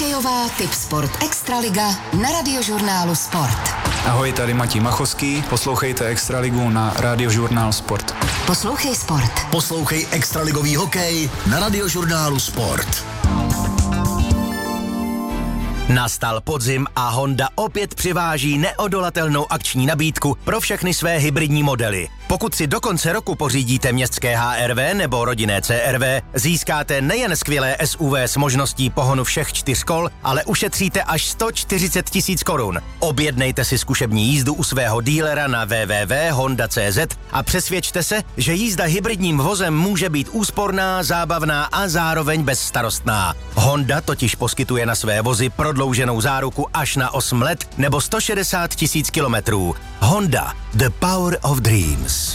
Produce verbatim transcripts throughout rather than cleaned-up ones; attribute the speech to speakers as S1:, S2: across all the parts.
S1: Hokejová Tipsport Extraliga na Radiožurnálu Sport.
S2: Ahoj, tady Matěj Machovský, poslouchejte Extraligu na Radiožurnál Sport.
S1: Poslouchej sport.
S3: Poslouchej extraligový hokej na Radiožurnálu Sport.
S4: Nastal podzim a Honda opět přiváží neodolatelnou akční nabídku pro všechny své hybridní modely. Pokud si do konce roku pořídíte městské H R V nebo rodinné C R V, získáte nejen skvělé S U V s možností pohonu všech čtyř kol, ale ušetříte až sto čtyřicet tisíc korun. Objednejte si zkušební jízdu u svého dílera na w w w tečka honda tečka c z a přesvědčte se, že jízda hybridním vozem může být úsporná, zábavná a zároveň bezstarostná. Honda totiž poskytuje na své vozy prodlouženou záruku až na osm let nebo sto šedesát tisíc kilometrů. Honda, the power of dreams.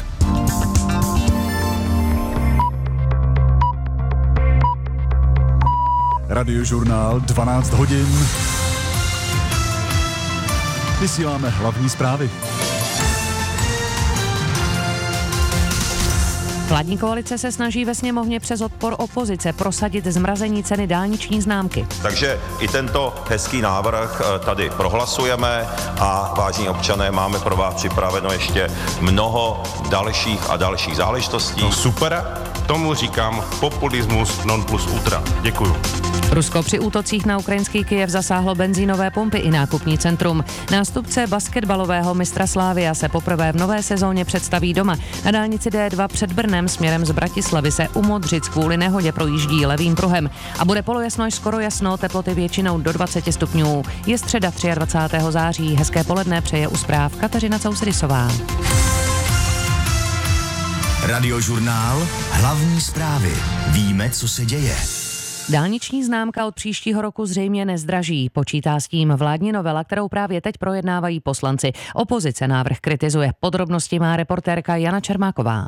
S5: Radiožurnál dvanáct hodin. Vysíláme hlavní zprávy.
S6: Vládní koalice se snaží ve sněmovně přes odpor opozice prosadit zmrazení ceny dálniční známky.
S7: Takže i tento hezký návrh tady prohlasujeme a vážení občané, máme pro vás připraveno ještě mnoho dalších a dalších záležitostí.
S8: No super, tomu říkám populismus non plus ultra. Děkuju.
S6: Rusko při útocích na ukrajinský Kyjev zasáhlo benzínové pumpy i nákupní centrum. Nástupce basketbalového mistra Slavia se poprvé v nové sezóně představí doma. Na dálnici D dva před Brnem směrem z Bratislavy se u Modřic kvůli nehodě projíždí levým pruhem. A bude polojasno až skoro jasno, teploty většinou do dvacet stupňů. Je středa dvacátého třetího září. Hezké poledne přeje u zpráv Kateřina Cousrysová.
S3: Radiožurnál, hlavní zprávy. Víme, co se děje.
S6: Dálniční známka od příštího roku zřejmě nezdraží. Počítá s tím vládní novela, kterou právě teď projednávají poslanci. Opozice návrh kritizuje. Podrobnosti má reportérka Jana Čermáková.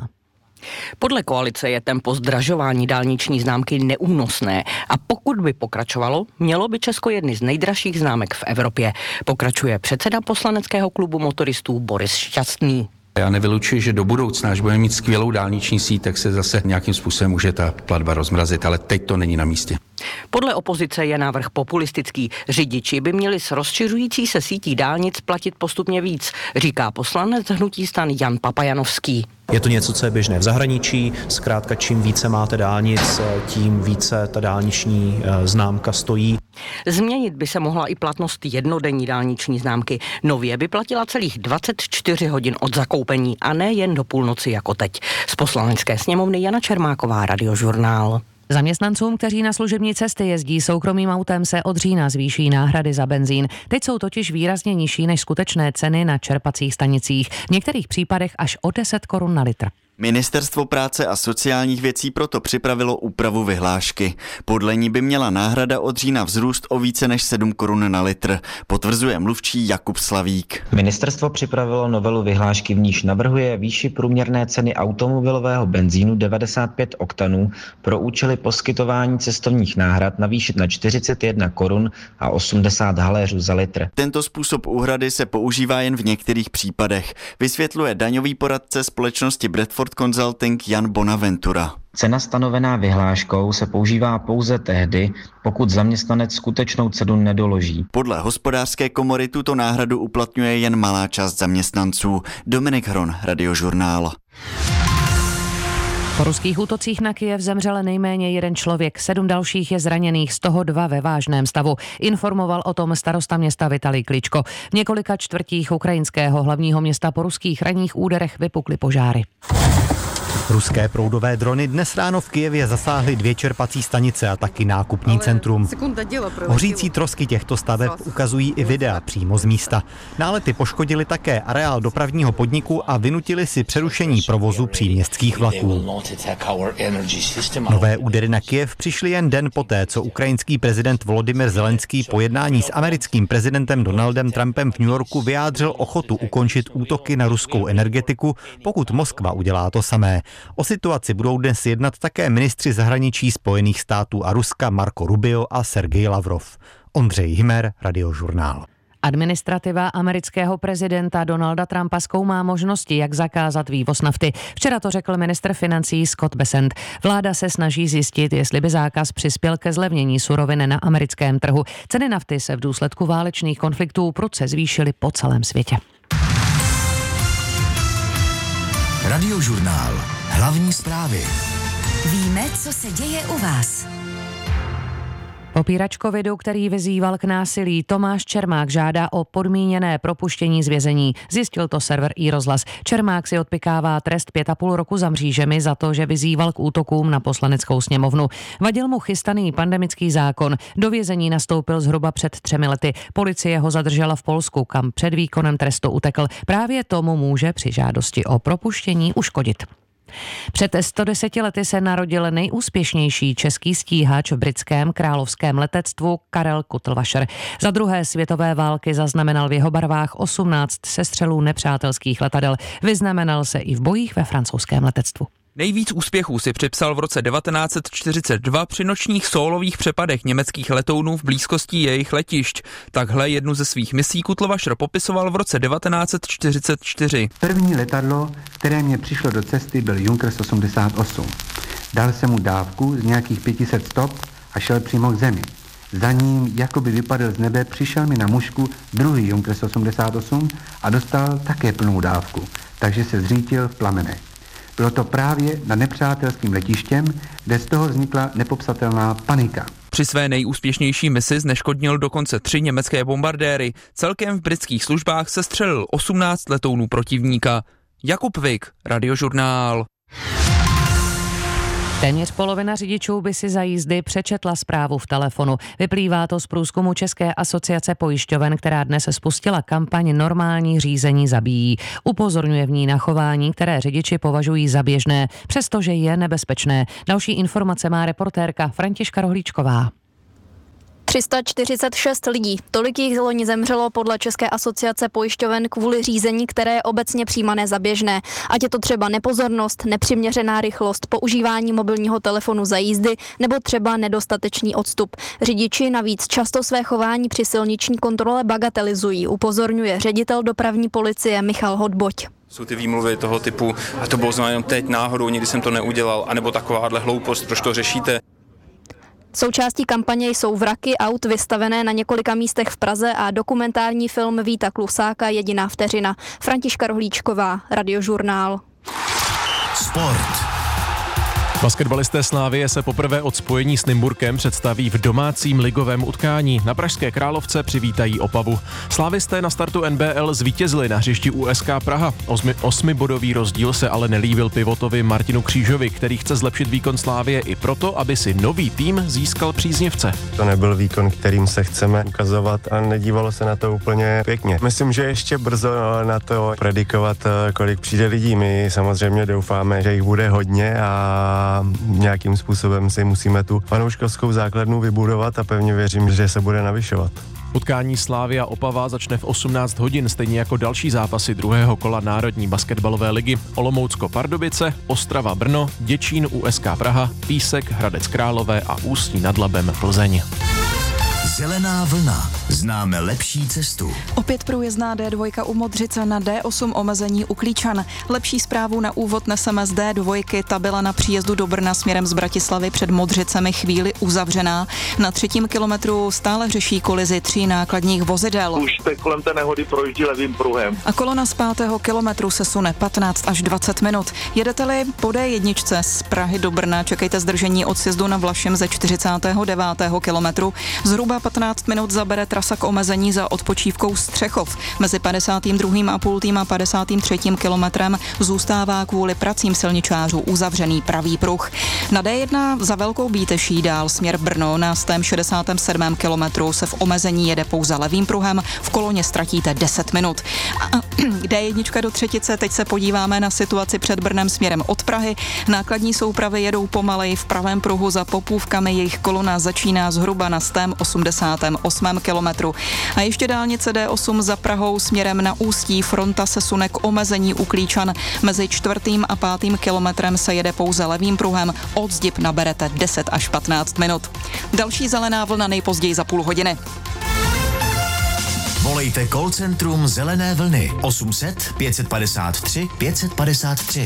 S9: Podle koalice je tempo zdražování dálniční známky neúnosné a pokud by pokračovalo, mělo by Česko jedny z nejdražších známek v Evropě. Pokračuje předseda poslaneckého klubu motoristů Boris Šťastný.
S10: Já nevylučuji, že do budoucna, až budeme mít skvělou dálniční síť, tak se zase nějakým způsobem může ta platba rozmrazit, ale teď to není na místě.
S9: Podle opozice je návrh populistický. Řidiči by měli s rozšiřující se sítí dálnic platit postupně víc, říká poslanec hnutí STAN Jan Papajanovský.
S11: Je to něco, co je běžné v zahraničí, zkrátka čím více máte dálnic, tím více ta dálniční známka stojí.
S9: Změnit by se mohla i platnost jednodenní dálniční známky. Nově by platila celých dvacet čtyři hodin od zakoupení a ne jen do půlnoci jako teď. Z Poslanecké sněmovny Jana Čermáková, Radiožurnál.
S6: Zaměstnancům, kteří na služební cesty jezdí soukromým autem, se od října zvýší náhrady za benzín. Teď jsou totiž výrazně nižší než skutečné ceny na čerpacích stanicích. V některých případech až o deset korun na litr.
S12: Ministerstvo práce a sociálních věcí proto připravilo úpravu vyhlášky. Podle ní by měla náhrada od října vzrůst o více než sedm korun na litr, potvrzuje mluvčí Jakub Slavík.
S13: Ministerstvo připravilo novelu vyhlášky, v níž navrhuje výši průměrné ceny automobilového benzínu devadesát pět oktanů pro účely poskytování cestovních náhrad navýšit na čtyřicet jedna korun a osmdesát haléřů za litr.
S12: Tento způsob úhrady se používá jen v některých případech, vysvětluje daňový poradce společnosti Bradford Consulting Jan Bonaventura.
S13: Cena stanovená vyhláškou se používá pouze tehdy, pokud zaměstnanec skutečnou cenu nedoloží.
S12: Podle hospodářské komory tuto náhradu uplatňuje jen malá část zaměstnanců. Dominik Hron, Radiožurnál.
S6: Po ruských útocích na Kyjev zemřel nejméně jeden člověk, sedm dalších je zraněných, z toho dva ve vážném stavu. Informoval o tom starosta města Vitalij Kličko. V několika čtvrtích ukrajinského hlavního města po ruských ranních úderech vypukly požáry.
S14: Ruské proudové drony dnes ráno v Kyjevě zasáhly dvě čerpací stanice a taky nákupní centrum. Hořící trosky těchto staveb ukazují i videa přímo z místa. Nálety poškodily také areál dopravního podniku a vynutili si přerušení provozu příměstských vlaků. Nové údery na Kyjev přišly jen den poté, co ukrajinský prezident Volodymyr Zelenský po jednání s americkým prezidentem Donaldem Trumpem v New Yorku vyjádřil ochotu ukončit útoky na ruskou energetiku, pokud Moskva udělá to samé. O situaci budou dnes jednat také ministři zahraničí Spojených států a Ruska Marco Rubio a Sergej Lavrov. Ondřej Himer, Radiožurnál.
S6: Administrativa amerického prezidenta Donalda Trumpa zkoumá možnosti, jak zakázat vývoz nafty. Včera to řekl ministr financí Scott Bessent. Vláda se snaží zjistit, jestli by zákaz přispěl ke zlevnění surovin na americkém trhu. Ceny nafty se v důsledku válečných konfliktů prudce zvýšily po celém světě.
S3: Radiožurnál. Hlavní zprávy.
S1: Víme, co se děje u vás.
S6: Popírač covidu, který vyzýval k násilí, Tomáš Čermák žádá o podmíněné propuštění z vězení. Zjistil to server iRozhlas. Čermák si odpykává trest pět a půl roku za mřížemi za to, že vyzýval k útokům na poslaneckou sněmovnu. Vadil mu chystaný pandemický zákon. Do vězení nastoupil zhruba před třemi lety. Policie ho zadržela v Polsku, kam před výkonem trestu utekl. Právě tomu může při žádosti o propuštění uškodit. Před sto deseti lety se narodil nejúspěšnější český stíhač v britském královském letectvu Karel Kutlvašer. Za druhé světové války zaznamenal v jeho barvách osmnáct sestřelů nepřátelských letadel. Vyznamenal se i v bojích ve francouzském letectvu.
S15: Nejvíc úspěchů si připsal v roce devatenáct set čtyřicet dva při nočních sólových přepadech německých letounů v blízkosti jejich letišť. Takhle jednu ze svých misí Kutlvašer popisoval v roce devatenáct set čtyřicet čtyři.
S16: První letadlo, které mě přišlo do cesty, byl Junkers osmdesát osm. Dal jsem mu dávku z nějakých pět set stop a šel přímo k zemi. Za ním, jako by vypadl z nebe, přišel mi na mužku druhý Junkers osmdesát osm a dostal také plnou dávku, takže se zřítil v plamenech. Bylo to právě nad nepřátelským letištěm, kde z toho vznikla nepopsatelná panika.
S15: Při své nejúspěšnější misi zneškodnil dokonce tři německé bombardéry. Celkem v britských službách se střelil osmnáct letounů protivníka. Jakub Vik, Radiožurnál.
S6: Téměř polovina řidičů by si za jízdy přečetla zprávu v telefonu. Vyplývá to z průzkumu České asociace pojišťoven, která dnes spustila kampaň Normální řízení zabíjí. Upozorňuje v ní na chování, které řidiči považují za běžné, přestože je nebezpečné. Další informace má reportérka Františka Rohlíčková.
S17: tři sta čtyřicet šest lidí. Tolik jich loni zemřelo podle České asociace pojišťoven kvůli řízení, které je obecně přijímané za běžné. Ať je to třeba nepozornost, nepřiměřená rychlost, používání mobilního telefonu za jízdy nebo třeba nedostatečný odstup. Řidiči navíc často své chování při silniční kontrole bagatelizují, upozorňuje ředitel dopravní policie Michal Hodboť.
S18: Jsou ty výmluvy toho typu, a to bylo znamená teď náhodou, nikdy jsem to neudělal, anebo takováhle hloupost, proč to řešíte.
S17: Součástí kampaně jsou vraky aut vystavené na několika místech v Praze a dokumentární film Víta Klusáka Jediná vteřina. Františka Rohlíčková, Radiožurnál.
S3: Sport.
S19: Basketbalisté Slavie se poprvé od spojení s Nymburkem představí v domácím ligovém utkání. Na pražské Královce přivítají Opavu. Slávisté na startu N B L zvítězili na hřišti U S K Praha. Osmi, osmibodový rozdíl se ale nelíbil pivotovi Martinu Křížovi, který chce zlepšit výkon Slavie i proto, aby si nový tým získal příznivce.
S20: To nebyl výkon, kterým se chceme ukazovat a nedívalo se na to úplně pěkně. Myslím, že ještě brzo na to predikovat, kolik přijde lidí. My samozřejmě doufáme, že jich bude hodně a nějakým způsobem si musíme tu fanouškovskou základnu vybudovat a pevně věřím, že se bude navyšovat.
S19: Utkání Slavia Opava začne v osmnáct hodin, stejně jako další zápasy druhého kola Národní basketbalové ligy. Olomoucko-Pardubice, Ostrava Brno, Děčín U S K Praha, Písek, Hradec Králové a Ústí nad Labem Plzeň.
S3: Zelená vlna. Známe lepší cestu.
S21: Opět průjezdná D dva u Modřice, na D osm omezení u Klíčan. Lepší zprávu na úvod neseme z D dva, ta byla na příjezdu do Brna směrem z Bratislavy před Modřicemi chvíli uzavřená. Na třetím kilometru stále řeší kolizi tří nákladních vozidel.
S22: Už te kolem té nehody projíždí levým pruhem.
S21: A kolona z pátého kilometru se sune patnáct až dvacet minut. Jedete-li po D jedna z Prahy do Brna, čekejte zdržení od sjezdu na Vlašim ze čtyřicátého devátého kilometru. Zhruba patnáct minut zabere trasa k omezení za odpočívkou Střechov. Mezi padesátým druhým a půltým a padesátým třetím kilometrem zůstává kvůli pracím silničářů uzavřený pravý pruh. Na D jedna za Velkou Bíteší dál směr Brno na sto šedesátém sedmém kilometru se v omezení jede pouze levým pruhem, v koloně ztratíte deset minut. A D jedna do Třetice, teď se podíváme na situaci před Brnem směrem od Prahy. Nákladní soupravy jedou pomaleji v pravém pruhu za Popůvkami, jejich kolona začíná zhruba na sto osmdesátém osmém kilometru. A ještě dálnice D osm za Prahou směrem na Ústí, fronta se sune k omezení u Klíčan. Mezi čtvrtým a pátým kilometrem se jede pouze levým pruhem, od Zdib naberete deset až patnáct minut. Další zelená vlna nejpozději za půl hodiny.
S3: Volejte call centrum Zelené vlny osm set pět padesát tři pět padesát tři.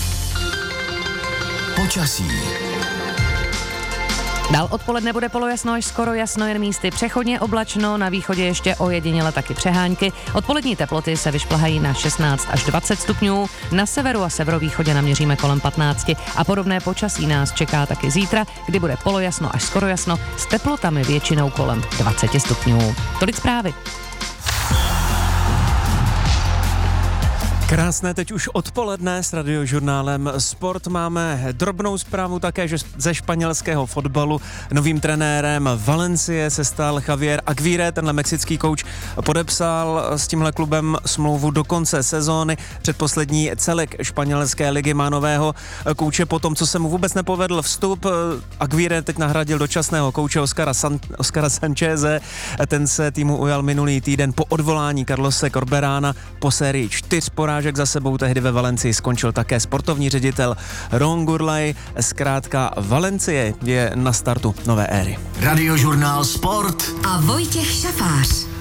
S3: Počasí.
S6: Dál odpoledne bude polojasno až skoro jasno, jen místy přechodně oblačno, na východě ještě ojediněle taky přehánky. Odpolední teploty se vyšplhají na šestnáct až dvacet stupňů, na severu a severovýchodě naměříme kolem patnáct a podobné počasí nás čeká taky zítra, kdy bude polojasno až skoro jasno s teplotami většinou kolem dvacet stupňů. Tolik zprávy.
S2: Krásné teď už odpoledne s Radiožurnálem Sport. Máme drobnou zprávu také že ze španělského fotbalu. Novým trenérem Valencie se stal Javier Aguirre, tenhle mexický kouč podepsal s tímhle klubem smlouvu do konce sezóny. Předposlední celek španělské ligy má nového kouče po tom, co se mu vůbec nepovedl vstup. Aguirre teď nahradil dočasného kouče Oscara, San, Oscara Sancheze. Ten se týmu ujal minulý týden po odvolání Carlose Corberána po sérii čtyř porážek za sebou. Tehdy ve Valencii skončil také sportovní ředitel Ron Gurlay. Zkrátka Valencie je na startu nové éry.
S3: Radiožurnál Sport
S1: a Vojtěch Šafář.